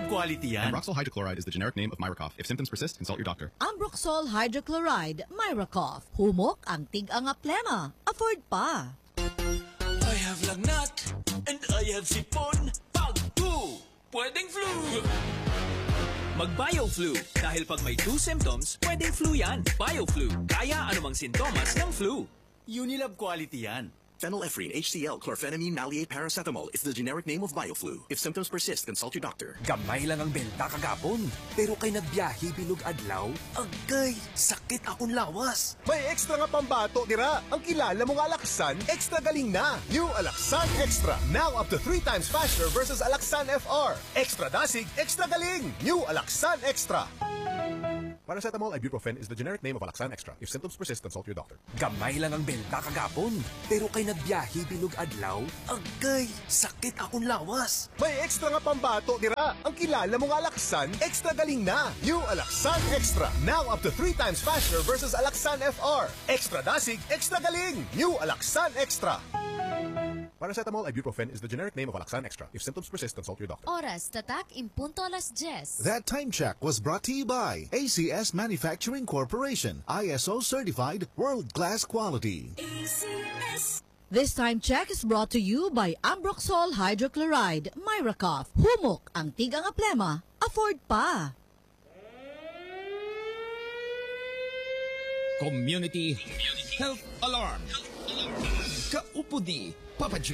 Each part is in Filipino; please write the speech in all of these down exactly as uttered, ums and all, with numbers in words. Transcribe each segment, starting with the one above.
quality yan. Ambroxol hydrochloride is the generic name of Myracough. If symptoms persist, consult your doctor. Ambroxol hydrochloride, Myracough. Humok ang tig-ang plema. Afford pa. I have lagnat and I have sipon. Pag two, pwedeng flu. Mag-BioFlu. Dahil pag may two symptoms, pwedeng flu yan. BioFlu. Kaya anumang sintomas ng flu. Unilab quality yan. Phenylephrine, H C L, chlorphenamine, maleate, paracetamol is the generic name of BioFlu. If symptoms persist, consult your doctor. Gamay lang ang benta kagapon. Pero kay nagbiyahe bilog adlaw, agay, sakit akong lawas. May extra nga pambato dira. Ang kilala mong Alaxan, extra galing na. New Alaxan Extra. Now up to three times faster versus Alaxan F R. Extra dasig, extra galing. New Alaxan Extra. Paracetamol ibuprofen is the generic name of Alaxan Extra. If symptoms persist, consult your doctor. Gamay lang ang benta kagapon. Pero kay nagbiyahe bilog adlaw, agay, sakit akong lawas. May extra nga pambato dira. Ang kilala mong Alaxan, extra galing na. New Alaxan Extra. Now up to three times faster versus Alaxan F R. Extra dasig, extra galing. New Alaxan Extra. Paracetamol ibuprofen is the generic name of Alaxan Extra. If symptoms persist, consult your doctor. Oras, tatak, impunto alas diyes. That time check was brought to you by A C S Manufacturing Corporation, I S O certified, world-class quality. A C S. This time check is brought to you by Ambroxol hydrochloride, Myracough. Humok ang tig-ang plema. Afford pa. Community Health Alarm. Kaupudi, Papa G.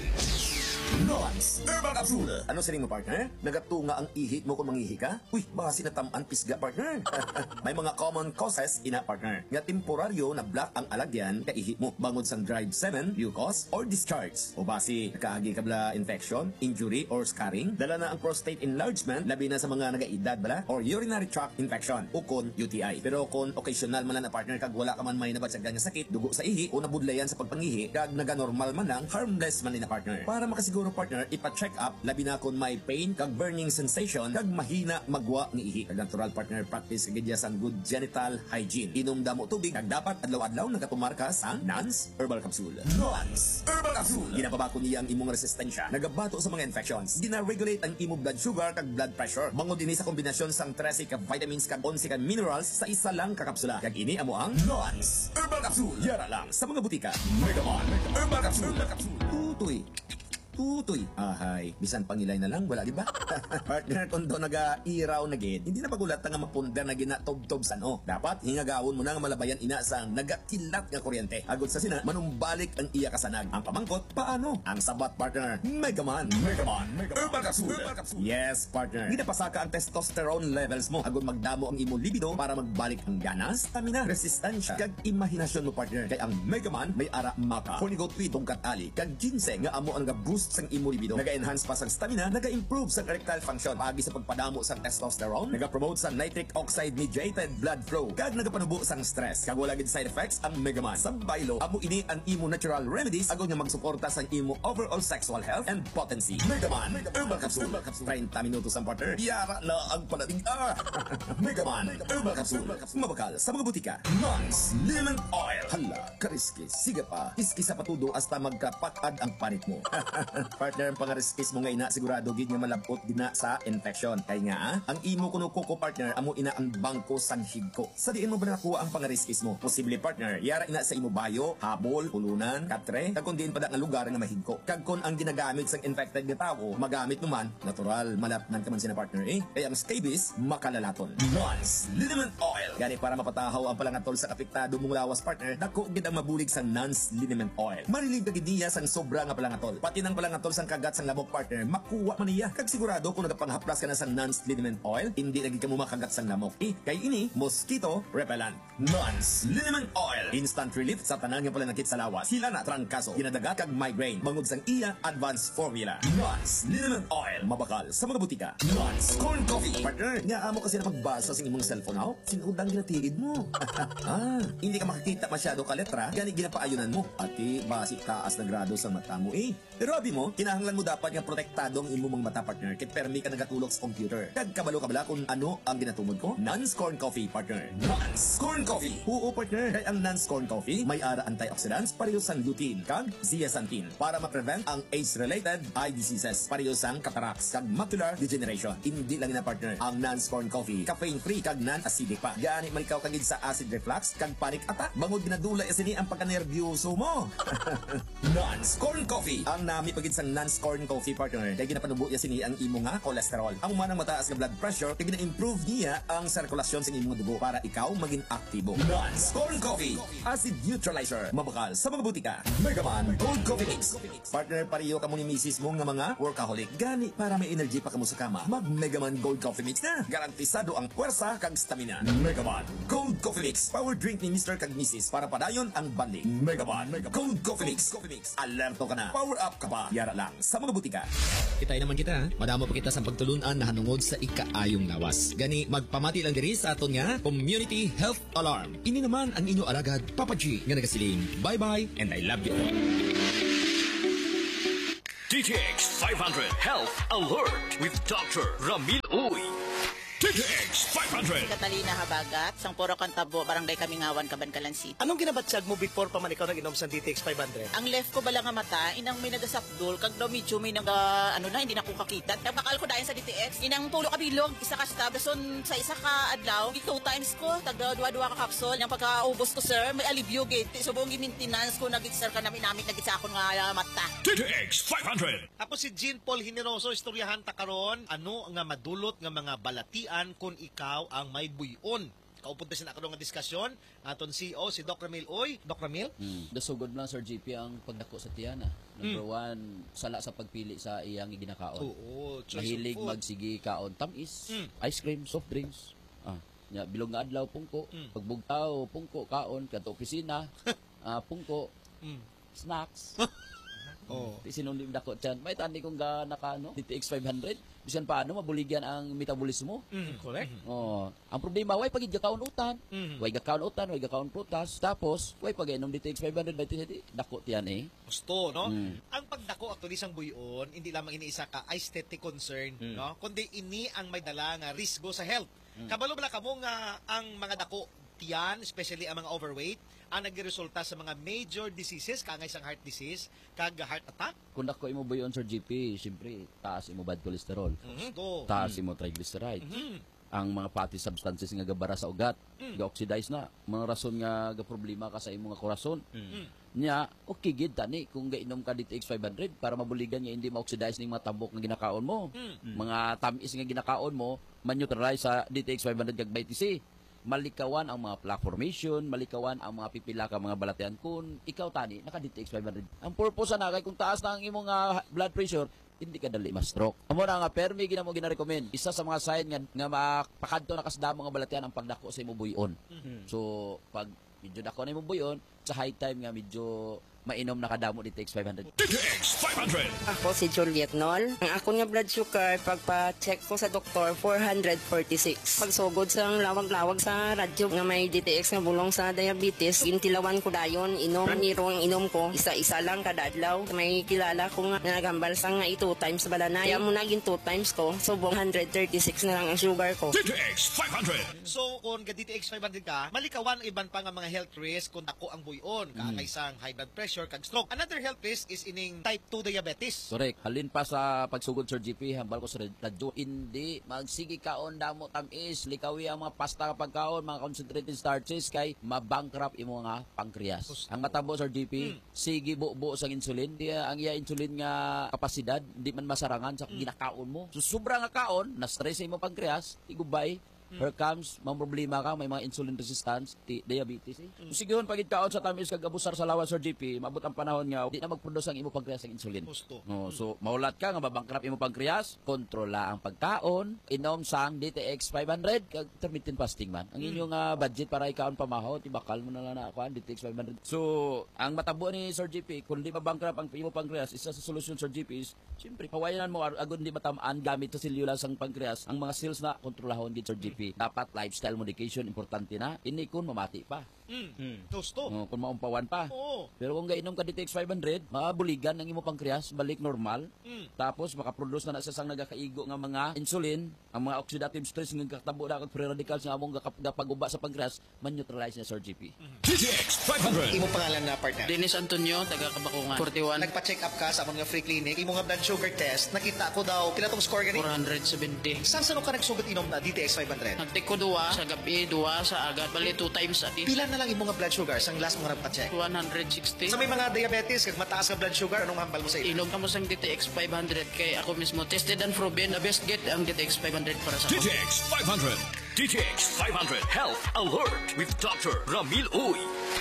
Nons Herbal Capsule. Ano sa mo, partner? Nagatunga ang ihi mo kung mangihi ka? Uy, baka sinatamaan pisga, partner. May mga common causes ina, partner. Nga temporaryo na black ang alagyan ka ihi mo. Bangod sang drive seven, mucus, or discharge. O basi, nakaagi ka bala infection, injury, or scarring. Dala na ang prostate enlargement, labi na sa mga nagaedad bala, or urinary tract infection, o kon U T I. Pero kung occasional man lang na, partner, kag wala ka man may nabatsagan nga sakit, dugo sa ihi, o nabudlayan sa pagpangihi, kag naga-normal man lang, harmless man na, partner. Para makasiguro, siguro, partner, ipa-check up labi na kung may pain kag burning sensation kag mahina magwa ng ihi. Kag natural, partner, practice kagidya sang good genital hygiene. Inom damo tubig kag dapat adlaw-adlaw nagatumarka sa Nons Herbal Capsule. Nons Herbal Capsule. Ginapabako niya ang imong resistensya, nagabato sa mga infections, gina-regulate ang imong blood sugar kag blood pressure. Mangod dinhi sa kombinasyon sang trese ka vitamins kag onse ka minerals sa isa lang ka kapsula. Kag ini amo ang Nons Herbal Capsule. Yara lang sa mga butika. Megamon Herbal Capsule. Tutoy. Tutoy. Ahay, bisan pangilay na lang, wala, di ba? Partner, kung doon naga-iraw na gid, hindi na pagulat nga mapundar na ginatob-tob sano. Dapat, hingagawon mo na nga malabayan ina sang nagakilat nga kuryente. Agod sa sina, manumbalik ang iya kasanag. Ang pamangkot, paano? Ang sabat, partner, Megaman. Megaman. Herbal Capsule. Yes, partner. Hindi na pasaka ang testosterone levels mo. Agod magdamo ang imo libido para magbalik ang ganas, stamina, resistensya, kag imahinasyon mo, partner. Kay ang Megaman may ara maka. Kunigot pi tungkat ali, kag ginseng nga amo ang boost sang imo libido. Naga-enhance pa sang stamina, naga-improve sang erectile function, paagi sa pagpadamo sang testosterone, naga-promote sang nitric oxide mediated blood flow, kag nagapanubo sang stress. Kag wala gid side effects ang Megaman. Sa baylo, amo ini ang imo natural remedies agod nga magsuporta sang imo overall sexual health and potency. Megaman Herbal Capsule. thirty minutos ang partner. Yara na ang palating ah. Megaman Herbal Capsule. Mabakal sa mga butika. Nons Lemon Oil. Hala, kariskis. Sige pa. Iski sa patudo hasta magkapakad ang panit mo. Partner, ang pangariskis mo nga ina, sigurado gid nga malabot gina sa infection. Kaya nga, ah, ang imo kuno kuko, partner, amo ina ang bangko sang higko. Sa diin mo ba nakuha ang pangariskis mo? Posible, partner, yara ina sa imo bayo, habol, pulunan, katre, kag kung diin pa da nga lugar nga mahigko. Kag kung ang ginagamit sang infected nga tao, magamit mo man, natural, malapnan ka man sina, partner, eh. Kaya ang scabies, makalalaton. Nons Liniment Oil. Gani para mapatahaw ang palangatol sa apektado mong lawas, partner, dako gid ang mabulig sang Nons Liniment Oil. Marilig gid niya sang sobra nga palangatol. Pati nang palangatol sang kagat sang lamok, partner, makuha man niya. Kag sigurado kung nagapanghaplas ka na sang Nons Liniment Oil, hindi lagi ka mo makagat sang lamok. Eh, kay ini, mosquito repellent. Nons Liniment Oil. Instant relief sa tanan nga palanakit sa lawas. Hila na trangkaso, ginadagat kag migraine. Mangod sang iya advanced formula. Nons Liniment Oil. Mabakal sa mga butika. Nons Corn Coffee. Partner, nga amo kasi na magbasa sa imong cellphone now, sinudang ginatigid mo. Ah, hindi ka makakita masyado ka letra, gani ginapaayunan mo. Ati, basi taas na grado sa mata mo eh. Pero abi mo, kinahanglan mo dapat nga protektado ang imo mga mata, partner. Kit permi ka nagatulog sa computer. Kag kabalo ka bala kung ano ang ginatumod ko? Nance Corn Coffee, partner. Nance Corn Coffee. Oo, partner. Kay ang Nance Corn Coffee may ara antioxidants pareho sang lutein kag zeaxanthin para ma-prevent ang age-related eye diseases pareho sang cataracts kag macular degeneration. Hindi lang na, partner, ang Nance Corn Coffee caffeine-free kag non-acidic pa. Gani malikaw kagid sa acid reflux kag panic attack. Bangod ginadula isini ang pagkanerbiyoso mo. Nance Corn Coffee. Ang nami pagid sang Nance Corn Coffee, partner, kay ginapanubo ya sini ang imo nga cholesterol. Ang manang mataas nga blood pressure kay gina-improve niya ang sirkulasyon sa imong dugo para ikaw maging aktibo. Nance Corn Coffee. Acid neutralizer. Mabakal sa mga butika. Megaman Gold Coffee Mix. Partner, pariyo ka mo ni misis mo nga mga workaholic. Gani para may energy pa kamo sa kama. Mag Megaman Gold Coffee Mix na. Garantisado ang puwersa kag stamina. Megaman Gold Coffee Mix. Power drink ni Mister kag Missus para padayon ang bonding. Megaman Gold Coffee Mix. Coffee Mix. Alerto ka na. Power up ka pa. Yara lang sa mga butika. Kitay naman kita, madamo pa kita sa pagtulunan na hanungod sa ikaayong lawas. Gani, magpamati lang diri sa aton nga Community Health Alarm. Ini naman ang inyo alagad, Papa G, nga nagasiling. Bye-bye, and I love you. D T X five hundred Health Alert with Doctor Ramil Uy. D T X five hundred. Catalina Habagat, sang puro kantabo, barangay Kamingawan, Cabancalan City. Anong ginabatsag mo before pa man ikaw nag-inom sa D T X five hundred? Ang left ko bala nga mata, inang may nagasakdol, kag daw medyo may nag, uh, ano na, hindi na ko kakita. Kag bakal ko dahil sa D T X, inang tulo ka bilog, isa ka stab, son sa isa ka adlaw, two times ko, tag dua-dua ka kapsol, yung pagkaubos ko, sir, may alivio gate. So buong maintenance ko, nag-sir ka namin namin, nag-isa ako nga uh, mata. D T X five hundred. Tapos si Jean Paul Hineroso, istoryahan ta karon, ano nga madulot nga mga balatian kung ikaw ang may buyon. Kaupunta sa nakadong nga diskusyon, aton C E O, si Doc Ramil Uy. Doc Ramil? Hmm. Dasugod lang, Sir G P, ang pagdako sa tiyana. Number mm. one, sala sa pagpili sa iyang ginakaon. Oo, mahilig magsigi kaon, tamis, mm. ice cream, soft drinks. Ah, ya, bilog nga adlaw, pungko. Mm. Pagbugtaw, pungko, kaon, kanto opisina, ah, pungko, mm. snacks. Oh. Sinunod dako tiyan. May tani kong ga naka ano, D T X five hundred. Bisan paano mabuligyan ang metabolismo. Mm, correct. Oh, ang problema way pagid gakaon utan. Mm. Way gakaon utan, way gakaon prutas. Tapos way pag-inom D T X five hundred by dako tiyan eh. Gusto, no? Mm. Ang pagdako actually sang buyon, hindi lamang iniisa ka aesthetic concern, mm. no? Kundi ini ang may dala nga risgo sa health. Mm. Kabalo bala kamo nga ang mga dako tiyan, especially ang mga overweight, ang nagresulta sa mga major diseases, kangay sang heart disease, kag heart attack. Kung dako imo buyon, Sir G P, siyempre, taas imo bad cholesterol. Mm-hmm. Taas imo triglycerides. Mm-hmm. Ang mga fatty substances nga gabara sa ugat, mm. ga-oxidize na. Mga rason nga ga-problema ka sa imo nga korason. Mm. Nya, okay gid tani kung gainom ka D T X five hundred para mabuligan nga hindi ma-oxidize ning mga tabok nga ginakaon mo. Mm. Mga tamis nga ginakaon mo, ma-neutralize sa D T X five hundred kag vitamin C. Malikawan ang mga plaque formation, malikawan ang mga pipila ka mga balatian kung ikaw tani naka D T X five hundred. Ang purpose na kay kung taas na ang imong uh, blood pressure, hindi ka dali ma-stroke. Amo na nga permi ginamo gina-recommend. Isa sa mga sign nga nga mapakadto na kasdamo nga balatian ang pagdako sa imong buyon. Mm-hmm. So pag medyo dako na imong buyon, sa high time nga medyo mainom na kadamo D T X five hundred. D T X five hundred. Ako si Juliet Nol. Ang ako nga blood sugar, pagpa-check ko sa doktor, four forty-six. Pagsugod sa lawag-lawag sa radyo nga may D T X nga bulong sa diabetes, intilawan ko dayon, inom, niro ang inom ko, isa-isa lang kada adlaw. May kilala ko nga nagambal sa nga two times bala na. Kaya mo naging two times ko, so one thirty-six na lang ang sugar ko. D T X five hundred. So kung ga-D T X five hundred ka, malikawan iban pa nga mga health risk kung ako ang buyon, kaangay sang high blood pressure kag stroke. Another health risk is ining type two diabetes. Correct. Halin pa sa pagsugod, Sir G P, hambal ko sa radyo, hindi magsigi kaon damo tamis, likawi ang mga pasta kapag kaon, mga concentrated starches kay mabankrupt imo nga pancreas. Gusto. Ang matabo, Sir G P, hmm. sige buo-buo sa insulin, di ang iya insulin nga kapasidad, hindi man masarangan sa hmm. ginakaon mo. So sobra nga kaon, na-stress imo pancreas, igubay. Mm. Here comes, mga problema ka, may mga insulin resistance, diabetes. Eh. Mm. So, sige yun, pagit kaon sa tamis kag abusar sa lawas, Sir G P, mabot ang panahon nga, di na mag-produce ang imo pancreas ng insulin. Gusto. No, so, maulat ka, nga mabangkrap imo pancreas, kontrola ang pagkaon, inom sang D T X five hundred, kag intermittent fasting man. Ang inyong uh, budget para ikaon pamahaw, tibakal mo na lang na ako, D T X five hundred. So, ang matabo ni Sir G P, kung di mabangkrap ang imo pancreas, isa sa solusyon, Sir G P, is, siyempre, pawayanan mo, agad di matamaan gamit sa cellulose ang pancreas, ang mga cells na kontrolahon din, Sir G P. P. Dapat lifestyle modification importante na. Ini kun mamati pa. Mm. Gusto. Oh, kung maumpawan pa. Oo. Pero kung gainom ka D T X five hundred, maabuligan ang imo pankreas balik normal. Mm. Tapos makaproduce na na sa sang nagakaigo nga mga insulin, ang mga oxidative stress nga kakatabo na kag free radicals nga among gapaguba sa pankreas, man-neutralize na Sir G P. D T X five hundred. Imo pangalan na partner? Dennis Antonio, taga Kabakungan. forty-one. Nagpa-check up ka sa among nga free clinic, imo nga blood sugar test, nakita ko daw pila tong score gani? four seventy. Saan saan ka nagsugat inom na D T X five hundred? Nagtik ko duwa sa gabi, duwa sa agad, bali two times a day. Pila na lang imo nga blood sugar sang last mo nagpa-check? one sixty. Sa may mga diabetes kag mataas ka blood sugar, anong hambal mo sa ilo? Inom ka mo sang D T X five hundred kay ako mismo tested and proven the best get ang D T X five hundred para sa D T X five hundred. D T X five hundred Health Alert with Doctor Ramil Uy.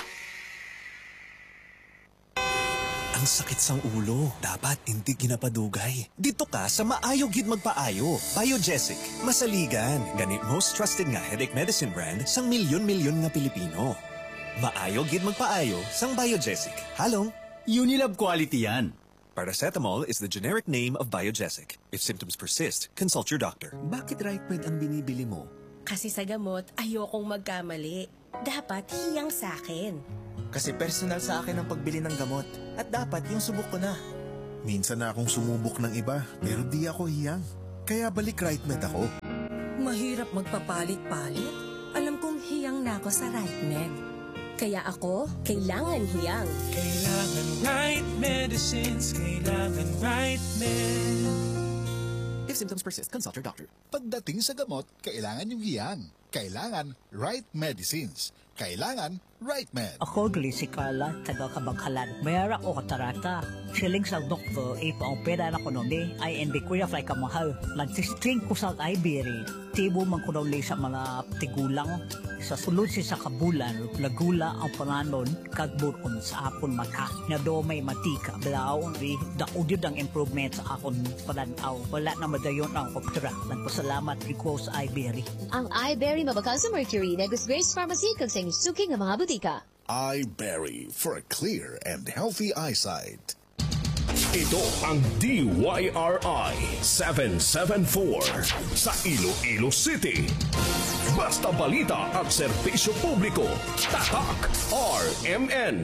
Ang sakit sang ulo, dapat hindi ginapadugay. Dito ka sa maayo gid magpaayo. Biogesic, masaligan. Gani most trusted nga headache medicine brand sang milyon-milyon nga Pilipino. Maayo gid magpaayo sang Biogesic. Halong Unilab quality yan. Paracetamol is the generic name of Biogesic. If symptoms persist, consult your doctor. Bakit RightMed ang binibili mo? Kasi sa gamot, ayokong magkamali. Dapat hiyang sa akin. Kasi personal sa akin ang pagbili ng gamot. At dapat yung subok ko na. Minsan na akong sumubok ng iba, pero di ako hiyang. Kaya balik RightMed ako. Mahirap magpapalit-palit. Alam kong hiyang na ako sa RightMed. Kaya ako, kailangan hiyang. Kailangan right medicines, kailangan RightMed. If symptoms persist, consult your doctor. Pagdating sa gamot, kailangan yung hiyang. Kailangan right medicines. Kailangan RightMed. Ako, Glissy Carla, taga Kabanghalan. Mayara ko katarata. Siling sa doktor, ipaopera na ko nomi, ay hindi ko ya fly kamahal. Nagsistring ko sa Ibery. Tibo man ko daw sa mga tigulang. Sa sulod si sa kabulan, nagula ang pananon, kagburon sa akon mata. Na do may matika. Blaw, ri, daudid ang improvement sa akon pananaw. Wala na madayon ang opera. Nagpasalamat ko sa Ibery. Ang iBerry mabakal sa Mercury na Grace Pharmacy kag sa inyong suking ng mga butika. iBerry for a clear and healthy eyesight. Ito ang D Y R I seven seven four sa Iloilo City. Basta balita at serbisyo publiko. Tatak R M N.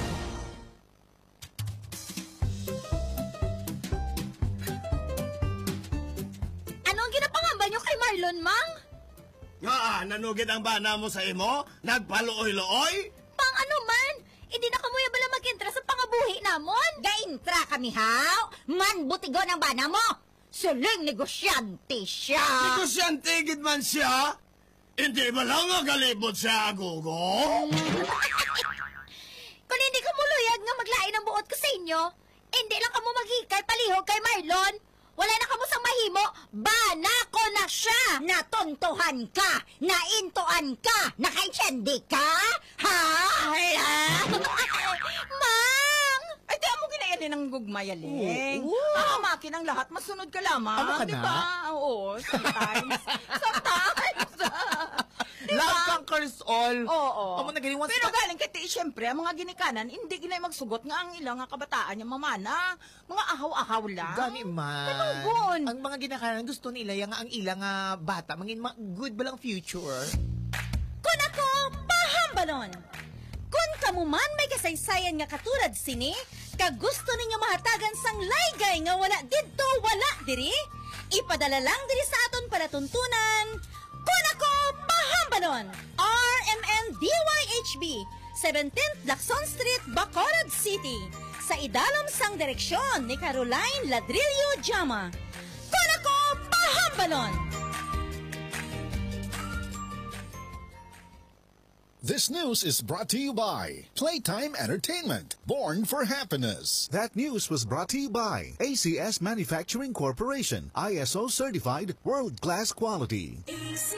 Anong ginapangamba nyo kay Marlon, Mang? Nga, nanugid ang bana mo sa imo? Nagpaluoy-looy? Pang ano man? Hindi na kamuya bala mag-intra sa pangabuhi namon? Ga-intra kami, haw? Man, butigon ang bana mo! Suling negosyante siya! Negosyante gid man siya? Hindi ba lang nga galibot siya, Gugo? Kung hindi ka muluyag nga maglain ang buot ko sa inyo, hindi lang ka mo maghikay palihog kay Marlon. Wala na ka mo sang mahimo, bana ko na siya! Natontohan ka! Naintoan ka! Nakainsyende ka? Ha? Mang! Ay, di mo ginayanin ng gugmayaling. Ah, makin ang lahat, masunod ka lamang. Ano ka na? Diba? Oo, sometimes. sometimes. Diba? Love conquers all. Oo. Amo na galing once Pero pa- galing kay siyempre, ang mga ginikanan, hindi ginay magsugot nga ang ilang nga kabataan yung mamana. Mga ahaw-ahaw lang. Gani man. Kalunggon. Ang mga ginakanan gusto nila yung ang ilang nga bata, mangin ma- good ba lang future? Kun ako, pahambalon! Kun kamuman may kasaysayan nga katulad sini, kag gusto ninyo mahatagan sang laygay nga wala didto wala diri, ipadala lang diri sa aton palatuntunan. Kun ako, pahambalon! R M N D Y H B, seventeenth Lacson Street, Bacolod City. Sa idalom sang direksyon ni Caroline Ladrillo Jama. Kun ako, pahambalon! This news is brought to you by Playtime Entertainment, born for happiness. That news was brought to you by A C S Manufacturing Corporation, I S O certified, world-class quality.